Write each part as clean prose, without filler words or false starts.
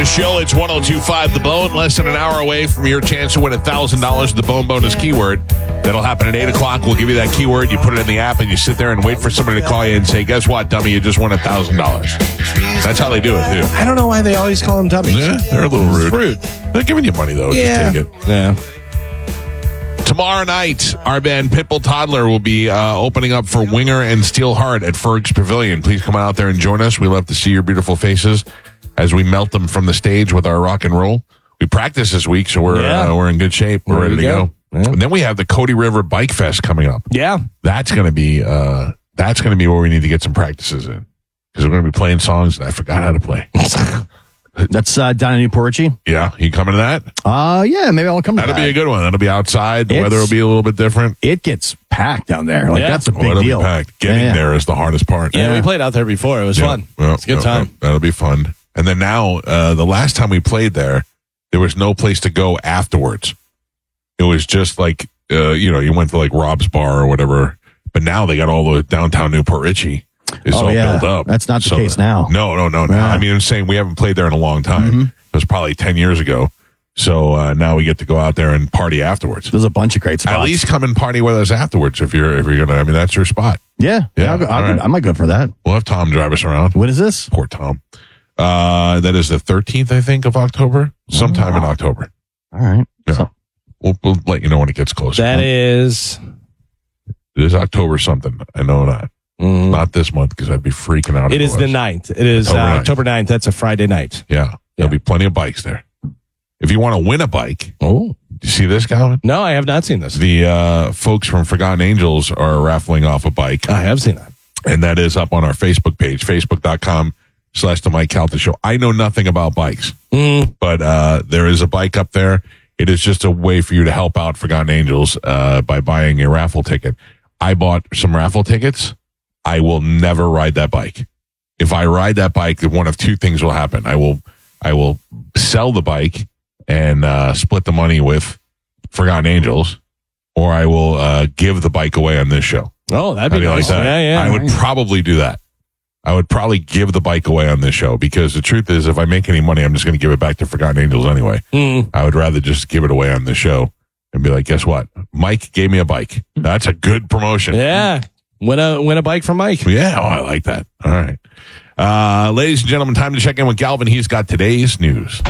The show, it's 102.5 The Bone, less than an hour away from your chance to win $1,000 with the Bone Bonus keyword. That'll happen at 8 o'clock. We'll give you that keyword. You put it in the app, and you sit there and wait for somebody to call you and say, guess what, dummy, you just won $1,000. That's how they do it, too. I don't know why they always call them dummies. Yeah, they're a little rude. It's rude. They're giving you money, though. Yeah. Just take it. Yeah. Tomorrow night, our band Pitbull Toddler will be opening up for Winger and Steelheart at Ferg's Pavilion. Please come out there and join us. We love to see your beautiful faces as we melt them from the stage with our rock and roll. We practice this week, so we're in good shape. We're ready to go. Yeah. And then we have the Cody River Bike Fest coming up. Yeah, that's going to be where we need to get some practices in, because we're going to be playing songs that I forgot how to play. That's down in Newport Richie. Yeah, you coming to that? Yeah, maybe I'll come to that. That'll be a good one. That'll be outside. The weather will be a little bit different. It gets packed down there. That's a big deal. Be packed. Getting there is the hardest part. Yeah, we played out there before. It was fun. It's a good time. That'll be fun. And then now, the last time we played there was no place to go afterwards. It was just like, you went to like Rob's Bar or whatever. But now they got all the downtown Newport Richie. It's all built up. That's not the case now. No. Yeah. I mean, I'm saying we haven't played there in a long time. Mm-hmm. It was probably 10 years ago. So now we get to go out there and party afterwards. There's a bunch of great spots. At least come and party with us afterwards if you're gonna. I mean, that's your spot. Yeah. I might go for that. We'll have Tom drive us around. When is this? Poor Tom. That is the 13th, I think, of October. Sometime in October. All right. Yeah. So, we'll let you know when it gets closer. It is October something. I know that. Not this month, because I'd be freaking out. It is the 9th. It is October 9th. That's a Friday night. Yeah. There'll be plenty of bikes there. If you want to win a bike. Oh. Do you see this, Calvin? No, I have not seen this. The folks from Forgotten Angels are raffling off a bike. I have seen that. And that is up on our Facebook page, facebook.com/The Mike Calta Show. I know nothing about bikes, but there is a bike up there. It is just a way for you to help out Forgotten Angels by buying a raffle ticket. I bought some raffle tickets. I will never ride that bike. If I ride that bike, one of two things will happen. I will sell the bike and split the money with Forgotten Angels, or I will give the bike away on this show. Oh, that'd be nice. Like that? Yeah. I would probably do that. I would probably give the bike away on this show, because the truth is, if I make any money, I'm just going to give it back to Forgotten Angels anyway. I would rather just give it away on the show and be like, guess what? Mike gave me a bike. That's a good promotion. Yeah. Win a bike from Mike. Yeah, I like that. All right. Ladies and gentlemen, time to check in with Galvin. He's got today's news.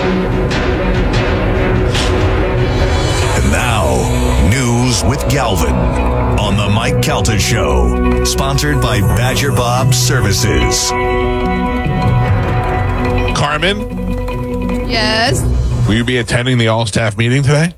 And now, news with Galvin on the Mike Calta Show, sponsored by Badger Bob Services. Carmen? Yes? Will you be attending the all-staff meeting today?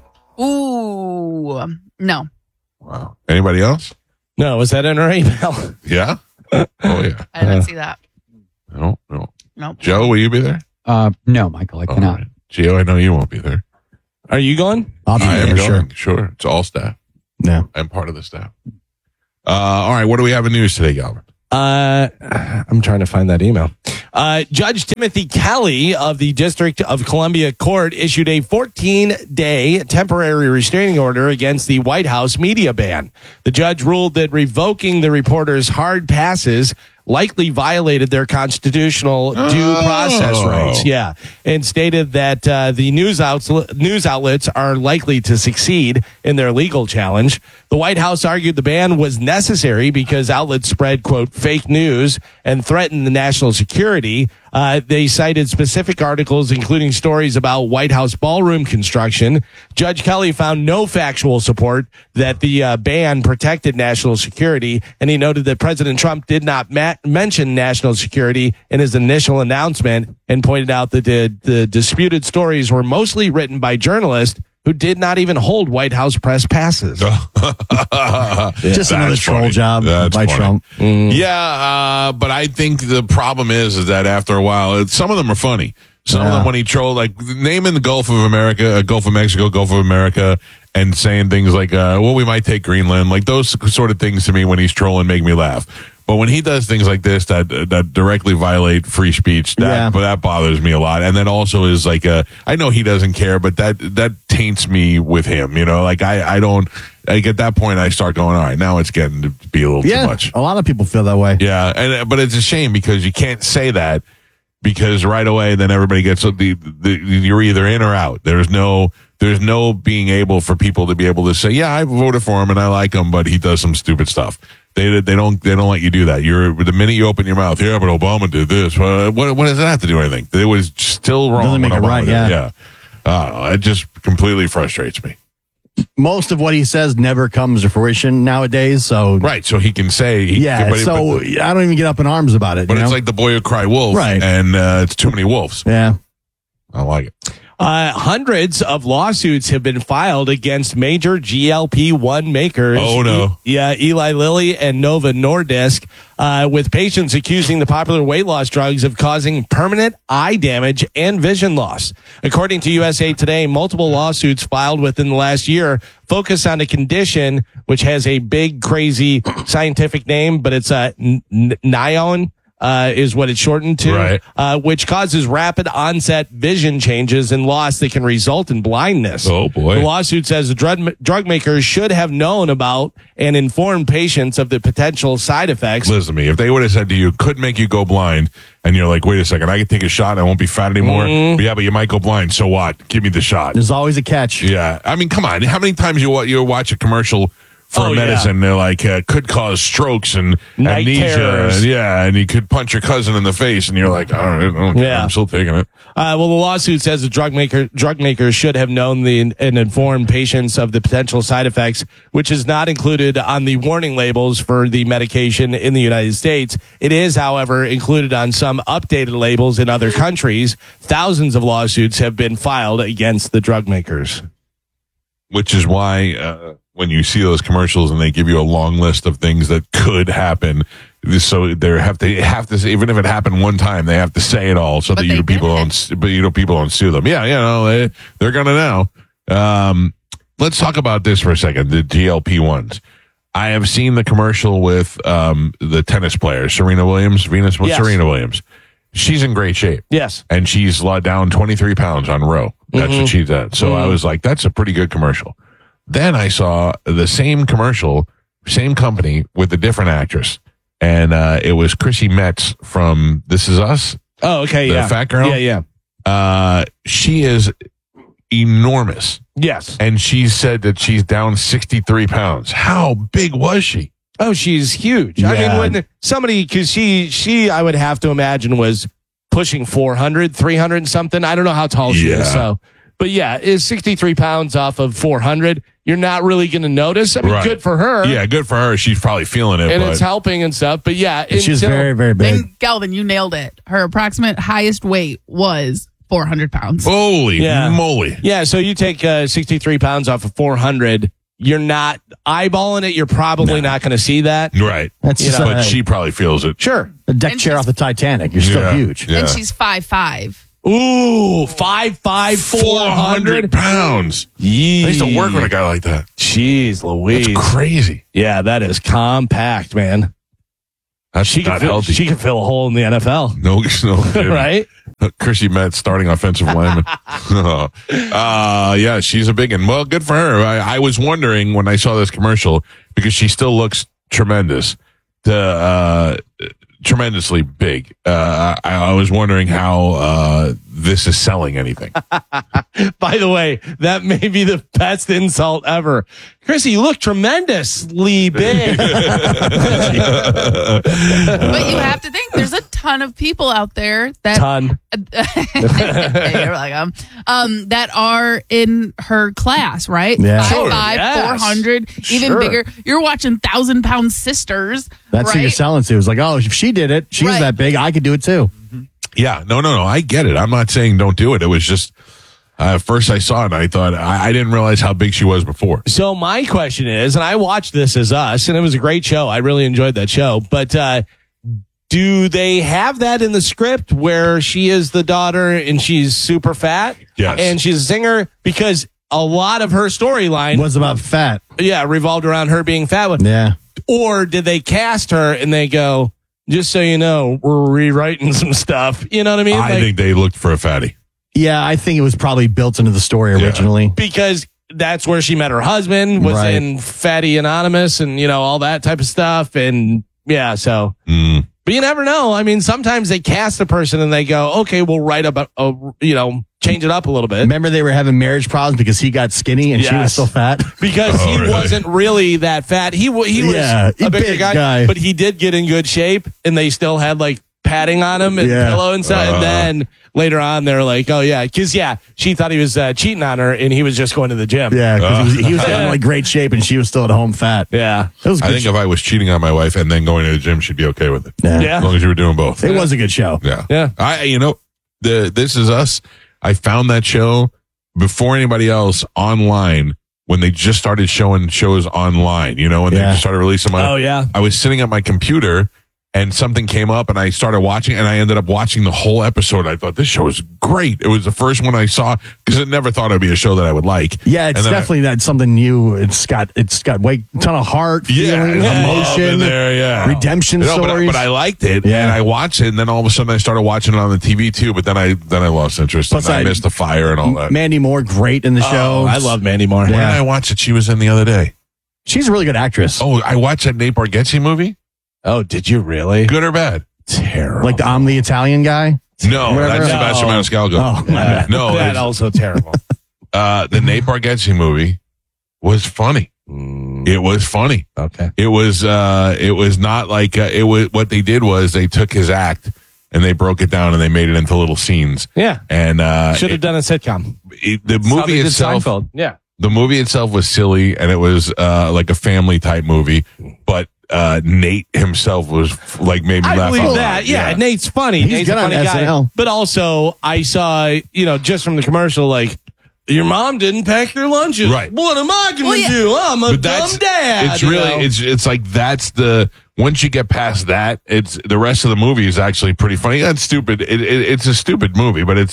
Ooh, no. Wow. Anybody else? No, was that in our email? Yeah? Oh, yeah. I didn't see that. No. Nope. Joe, will you be there? No, Michael, I cannot. Right. Gio, I know you won't be there. Are you going? I'll be I am there, going. Sure. It's all staff. Yeah. I'm part of the staff. All right. What do we have in news today, Galvin? I'm trying to find that email. Judge Timothy Kelly of the District of Columbia Court issued a 14-day temporary restraining order against the White House media ban. The judge ruled that revoking the reporters' hard passes likely violated their constitutional due process rights. Yeah. And stated that the news outlets are likely to succeed in their legal challenge. The White House argued the ban was necessary because outlets spread, quote, fake news and threatened the national security. They cited specific articles, including stories about White House ballroom construction. Judge Kelly found no factual support that the ban protected national security, and he noted that President Trump did not mention national security in his initial announcement, and pointed out that the disputed stories were mostly written by journalists who did not even hold White House press passes. Just another troll funny. job by Trump. Yeah, but I think the problem is that after a while, some of them are funny. Some of them, when he trolled, like naming the Gulf of America, Gulf of Mexico, Gulf of America, and saying things like, well, we might take Greenland, like those sort of things to me when he's trolling make me laugh. But when he does things like this that directly violate free speech, that bothers me a lot. And then also is like I know he doesn't care, but that taints me with him. You know, like I don't. Like at that point, I start going, all right, now it's getting to be a little too much. A lot of people feel that way. Yeah, but it's a shame because you can't say that because right away then everybody gets you're either in or out. There's no being able for people to be able to say, yeah, I voted for him and I like him, but he does some stupid stuff. They don't let you do that. The minute you open your mouth, yeah, but Obama did this. What does that have to do with anything? It was still wrong. Doesn't make it right. Yeah. It just completely frustrates me. Most of what he says never comes to fruition nowadays. So Right, so he can say... I don't even get up in arms about it. But it's like the boy who cried wolf, right? And it's too many wolves. Yeah. I like it. Hundreds of lawsuits have been filed against major GLP-1 makers. Oh, no. Eli Lilly and Novo Nordisk, with patients accusing the popular weight loss drugs of causing permanent eye damage and vision loss. According to USA Today, multiple lawsuits filed within the last year focus on a condition which has a big, crazy scientific name, but it's Nion. Is what it's shortened to, right. Which causes rapid onset vision changes and loss that can result in blindness. Oh, boy. The lawsuit says the drug makers should have known about and informed patients of the potential side effects. Listen to me. If they would have said to you, could make you go blind, and you're like, wait a second, I can take a shot and I won't be fat anymore. But you might go blind. So what? Give me the shot. There's always a catch. Yeah. I mean, come on. How many times you watch a commercial for medicine? They're like, could cause strokes and night amnesia. terrors. And you could punch your cousin in the face, and you're like, all right, okay, I'm still taking it. Well, the lawsuit says the drug makers should have known and informed patients of the potential side effects, which is not included on the warning labels for the medication in the United States. It is, however, included on some updated labels in other countries. Thousands of lawsuits have been filed against the drug makers. Which is why when you see those commercials and they give you a long list of things that could happen, so they have to even if it happened one time, they have to say it all so that people don't sue them. Yeah, they're gonna now. Let's talk about this for a second. The GLP-1s. I have seen the commercial with the tennis player Serena Williams. Serena Williams. She's in great shape. Yes, and she's down 23 pounds on row. That's what she's at. So I was like, that's a pretty good commercial. Then I saw the same commercial, same company with a different actress. And it was Chrissy Metz from This Is Us. Oh, okay, the fat girl. Yeah. She is enormous. Yes. And she said that she's down 63 pounds. How big was she? Oh, she's huge. Yeah. I mean, when somebody, because she, I would have to imagine was pushing 400, 300 and something. I don't know how tall she is. So, but yeah, is 63 pounds off of 400. You're not really going to notice. I mean, good for her. Yeah, good for her. She's probably feeling it. And it's helping and stuff. But yeah. She's very, very big. And Galvin, you nailed it. Her approximate highest weight was 400 pounds. Holy moly. Yeah, so you take 63 pounds off of 400. You're not eyeballing it. You're probably not going to see that. Right. That's but she probably feels it. Sure. A deck chair off the Titanic. You're still huge. Yeah. And she's 5'5". Ooh, 5'5", 400 pounds. Yee. I used to work with a guy like that. Jeez Louise. That's crazy. Yeah, that is compact, man. That's not healthy. She can fill a hole in the NFL. No kidding. Right? Chrissy Metz, starting offensive lineman. Yeah, she's a big one. Well, good for her. I was wondering when I saw this commercial, because she still looks tremendous. Tremendously big. I was wondering how this is selling anything. By the way, that may be the best insult ever. Chrissy, you look tremendously big. But you have to think there's a ton of people out there that you're like, that are in her class, right? Yeah. 5'5", 400, even bigger. You're watching 1,000-pound sisters. That's who you're selling to. It's like, oh, if she did it, she's that big, I could do it too. Yeah, no. I get it. I'm not saying don't do it. It was just, first I saw it and I thought, I didn't realize how big she was before. So my question is, and I watched This Is Us, and it was a great show. I really enjoyed that show. But do they have that in the script where she is the daughter and she's super fat? Yes. And she's a singer? Because a lot of her storyline was about fat. Yeah, revolved around her being fat. Yeah. Or did they cast her and they go, just so you know, we're rewriting some stuff. You know what I mean? I think they looked for a fatty. Yeah, I think it was probably built into the story originally. Because that's where she met her husband, was in Fatty Anonymous and, all that type of stuff. And yeah, so But you never know. I mean, sometimes they cast a person and they go, okay, we'll write up, change it up a little bit. Remember they were having marriage problems because he got skinny and she was still fat? Because he wasn't really that fat. He was a bigger big guy, but he did get in good shape, and they still had like padding on him and pillow and stuff. And then later on, they're like, oh, yeah, because, she thought he was cheating on her, and he was just going to the gym. Yeah, because he was in like great shape, and she was still at home fat. Yeah. It was a I good think show. if I was cheating on my wife and then going to the gym, she'd be okay with it. Yeah. As long as you were doing both. It was a good show. Yeah. Yeah. This Is Us. I found that show before anybody else online when they just started showing shows online, when they just started releasing them. Oh, yeah. I was sitting at my computer and something came up and I started watching and I ended up watching the whole episode. I thought this show is great. It was the first one I saw because I never thought it would be a show that I would like. Yeah, it's And then definitely that's something new. It's got way ton of heart, feeling, love in emotion, there, redemption stories. But I liked it, Yeah. and I watched it, and then all of a sudden I started watching it on the TV too. But then I lost interest, Plus and I missed the fire and all that. Mandy Moore, great in the show. I love Mandy Moore. When did I watch it? She was in the other day. She's a really good actress. Oh, I watched that Nate Bargatze movie. Oh, did you really? Good or bad? Terrible. Like I'm the Italian guy. No, Whatever. that's Sebastian No. Maniscalco. Oh, my bad. No, that it's- also terrible. the Nate Bargatze movie was funny. It was funny. Okay. It was not like it was. What they did was they took his act and they broke it down and they made it into little scenes. Yeah. And Should have done a sitcom. the movie itself. Yeah. The movie itself was silly and it was like a family type movie, but Nate himself was like made me I laugh. believe out loud. that. Yeah, Nate's funny. He's Nate's good a on funny guy. SNL. But also, I saw, just from the commercial, like, your mom didn't pack your lunches. Right. What am I going to do? I'm a But dumb dad. it's really it's like that's the once you get past that, it's the rest of the movie is actually pretty funny. That's stupid. It's a stupid movie, but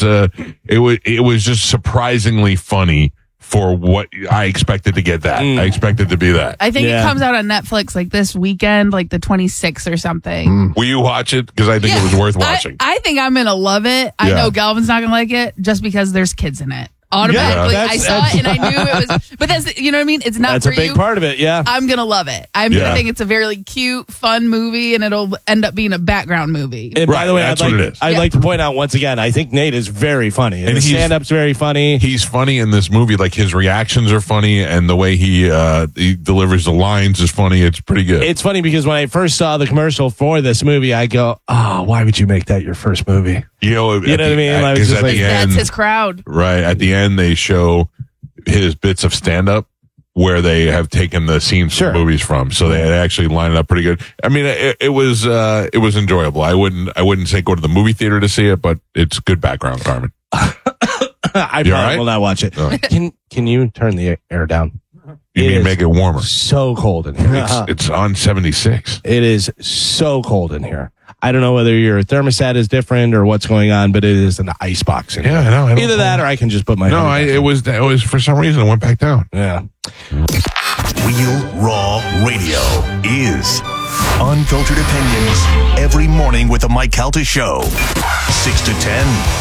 it was just surprisingly funny for what I expected to get. That I expected to be that. I think Yeah. it comes out on Netflix like this weekend, like the 26th or something. Will you watch it? Because I think it was worth watching. I think I'm going to love it. I Yeah. know Galvin's not going to like it just because there's kids in it. Automatically, Yeah, I saw it and I knew it was, but that's, you know what I mean? It's not That's for a big you. part of it, yeah. I'm going to love it. I'm going to think it's a very cute, fun movie and it'll end up being a background movie. And by Right, the way, that's what it is. I'd like to point out once again, I think Nate is very funny. And his he's- stand-up's very funny. He's funny in this movie. Like his reactions are funny, and the way he delivers the lines is funny. It's pretty good. It's funny because when I first saw the commercial for this movie, I go, oh, why would you make that your first movie? you know what I mean? I was Because just at like, the That's end, his crowd. right at the end, they show his bits of stand-up where they have taken the scenes Sure. from movies from, so they actually line it up pretty good. I mean, it was enjoyable. I wouldn't say go to the movie theater to see it, but it's good background, Carmen. I You probably all right? will not watch it. Oh. Can you turn the air down? You It mean is make it warmer? So cold in here. It's on 76. It is so cold in here. I don't know whether your thermostat is different or what's going on, but it is an ice box in here. Yeah, I know. I don't Either that or I can just put my No, hoodie back it was for some reason it went back down. in. Yeah. Real Raw Radio is unfiltered opinions every morning with the Mike Calta Show. 6 to 10